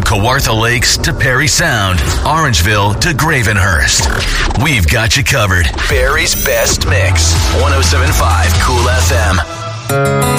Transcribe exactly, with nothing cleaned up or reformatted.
Kawartha Lakes to Perry Sound, Orangeville to Gravenhurst. We've got you covered. Barrie's Best Mix. one oh seven point five Cool F M.